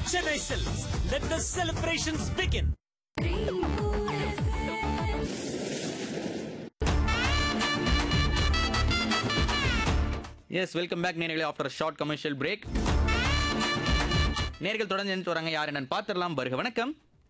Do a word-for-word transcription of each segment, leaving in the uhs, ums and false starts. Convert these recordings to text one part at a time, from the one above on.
Chennai Silks. Let the celebrations begin. Yes, welcome back நேயர்களே after a short commercial break. நேயர்கள் தொடர்ந்து நினைச்சு வராங்க யார் என்னன்னு பாத்துடலாம் பாருங்க. வணக்கம்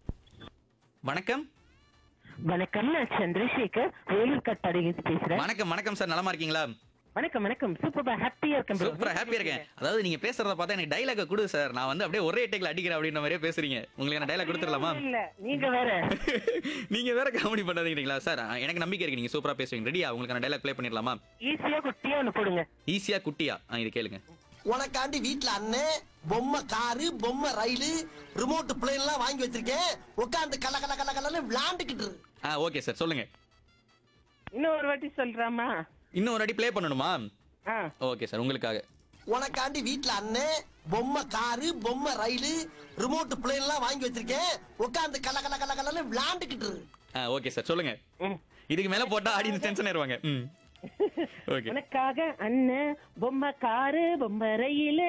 வணக்கம் வணக்கம், நான் சந்திரசேகர் வேலூர் கட்பாடியிலிருந்து பேசுறேன். வணக்கம் வணக்கம் சார், நலமா இருக்கீங்களா? வணக்கம் வணக்கம், சூப்பரா ஹாப்பியா இருக்கேன் bro. சூப்பரா ஹாப்பியா இருக்கேன். அதாவது நீங்க பேசுறத பார்த்தா எனக்கு டைலாக் கொடு சார், நான் வந்து அப்படியே ஒரே டேக்ல அடிக்கிறேன் அப்படின்ற மாதிரியே பேசுறீங்க. உங்களுக்கு நான் டைலாக் கொடுத்துடலாமா? இல்ல நீங்க வேற. நீங்க வேற காமெடி பண்ணாதீங்களா சார்? எனக்கு நம்பிக்கை இருக்கு, நீங்க சூப்பரா பேசுவீங்க. ரெடியா? உங்களுக்கு நான் டைலாக் ப்ளே பண்ணிடலாமா? ஈஸியா குட்டியா ஒண்ணு போடுங்க. ஈஸியா குட்டியா? ஆ, இது கேளுங்க. உனக்காண்டி வீட்ல அண்ணன் பொம்மை காரு பொம்மை ரயிலு ரிமோட் பிளேன் எல்லாம் வாங்கி வச்சிருக்கேன். உட்காந்து கல கல கல கலன்னு விளையாண்டுக்கிட்டு இரு. ஆ, ஓகே சார், சொல்லுங்க. இன்னும் ஒரு வாட்டி சொல்றாமா? இன்னும் ஒரு வாட்டி ப்ளே பண்ணணுமா? ஆ, ஓகே சார், உங்களுக்காக. உனக்காண்டி வீட்ல அண்ணன் பொம்மை காரு பொம்மை ரயிலு ரிமோட் பிளேன் எல்லாம் வாங்கி வச்சிருக்கேன். உட்காந்து கல கல கல கலன்னு விளையாண்டுக்கிட்டு இரு. ஆ, ஓகே சார், சொல்லுங்க. ம். இதுக்கு மேல போட்டா ஆடியன்ஸ் டென்ஷன் ஆயிருவாங்க. ம், ஓகே. உனக்காக அண்ணன் பொம்மை காரு பொம்மை ரயிலு.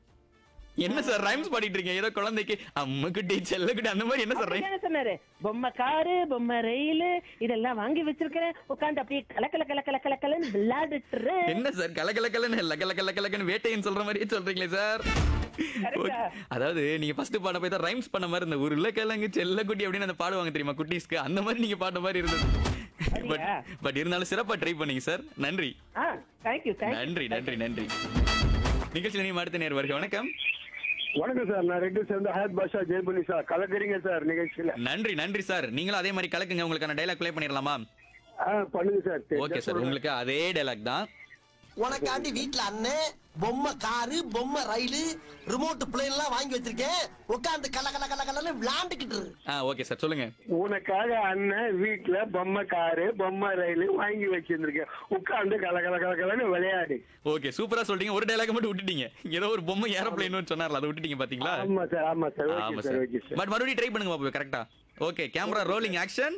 என்ன சார் ரைம்ஸ் பாடிட்டு இருக்கீங்க? ஏதோ குழந்தைக்கு அம்முக்குட்டி செல்லக்குட்டி அந்த மாதிரி என்ன சார் ரைம்? என்ன சொன்னாரு? பொம்மை காரு பொம்மை ரயிலு இதெல்லாம் வாங்கி வச்சிருக்கிறேன். உட்காந்து அப்படியே கல கல கல கல கல கலன்னு விளையாடிட்டு. என்ன சார் கல கல கலன்னு லக லக லக லகன்னு வேட்டைன்னு சொல்ற மாதிரியே சொல்றீங்களே சார். கரெக்டா? அதாவது நீங்க ஃபர்ஸ்ட் பாட போய் தான் ரைம்ஸ் பண்ண மாதிரி இருந்த உருளைக்கிழங்கு செல்லக்குட்டி அப்படின்னு அந்த பாடுவாங்க தெரியுமா குட்டீஸ்க்கு, அந்த மாதிரி நீங்க பாட்ட மாதிரி இருந்தது. பட் பட் இருந்தாலும் சிறப்பா ட்ரை பண்ணீங்க சார், நன்றி. ஆ, thank you, thank you. நன்றி நன்றி நன்றி. நிகழ்ச்சியில் நீ அடுத்த நேர் வருக. வணக்கம் வணக்கம் சார், நான் ரெண்டு சேர்ந்து ஹயத் பாஷா ஜெயபுனி சார். கலக்குறீங்க சார் நிகழ்ச்சியில. நன்றி நன்றி சார். நீங்களும் அதே மாதிரி கலக்குங்க. உங்களுக்கான டைலாக் ப்ளே பண்ணிடலாமா? ஆ, பண்ணுங்க சார். ஓகே சார், உங்களுக்கு அதே டைலாக் தான். உனக்காண்டி வீட்ல அண்ணன் பொம்மை காரு பொம்மை ரயிலு ரிமோட் பிளேன் எல்லாம் வாங்கி வச்சிருக்கேன். உட்காந்து கல கல கல கலன்னு விளையாண்டுக்கிட்டு இரு. ஆ, ஓகே சார், சொல்லுங்க. உனக்காக அண்ணன் வீட்டுல பொம்மை காரு பொம்மை ரயிலு வாங்கி வச்சிருந்திருக்கேன். உட்காந்து கல கல கல கலன்னு விளையாடு. ஓகே, சூப்பரா சொல்றீங்க. ஒரு டைலாக் மட்டும் விட்டுட்டீங்க. ஏதோ ஒரு பொம்மை ஏரோப்ளேன் சொன்னார்ல, அதை விட்டுட்டீங்க பாத்தீங்களா? ஆமா சார், ஆமா சார். ஆமா okay sir, okay sir. Sir. But மறுபடியும் ட்ரை பண்ணுங்க பாப்போம் கரெக்ட்டா. Okay, camera rolling action.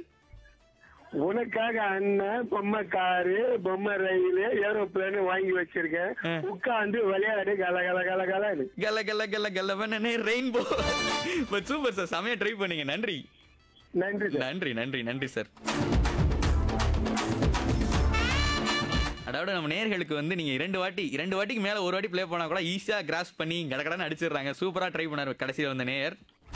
உனக்காக அண்ணன் பொம்மை காரு பொம்மை ரயிலு ஏரோப்ளேன் வாங்கி வச்சிருக்கேன். உட்காந்து விளையாடு கல கல கல கலன்னு. கல கல கல கலவனே ரெயின்போ. பட் சூப்பர் சார், செமையா ட்ரை பண்ணீங்க. நன்றி நன்றி சார். நன்றி நன்றி நன்றி சார். அதாவது நம்ம நேர்களுக்கு வந்து நீங்க இரண்டு வாட்டி இரண்டு வாட்டிக்கு மேல ஒரு வாட்டி ப்ளே பண்ணா கூட ஈஸியா கிராஸ் பண்ணி கடகடன்னு அடிச்சிடுறாங்க. சூப்பரா ட்ரை பண்ணாரு கடைசியில வந்த நேயர்.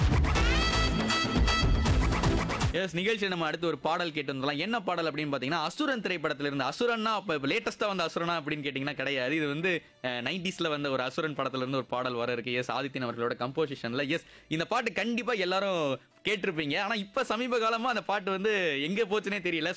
எஸ், நிகழ்ச்சியில் நம்ம அடுத்து ஒரு பாடல் கேட்டு வந்துடலாம். என்ன பாடல் அப்படின்னு பார்த்தீங்கன்னா, அசுரன் திரைப்படத்தில் இருந்த அசுரன்னா இப்போ லேட்டஸ்ட்டாக வந்த அசுரனா அப்படின்னு கேட்டிங்கன்னா கிடையாது. இது வந்து நைன்டிஸில் வந்த ஒரு அசுரன் படத்துல இருந்து ஒரு பாடல் வர இருக்கு. எஸ், ஆதித்யன் அவர்களோட கம்போசிஷனில். எஸ், இந்த பாட்டு கண்டிப்பாக எல்லாரும் கேட்டிருப்பீங்க. ஆனால் இப்போ சமீப காலமாக அந்த பாட்டு வந்து எங்கே போச்சுன்னே தெரியல.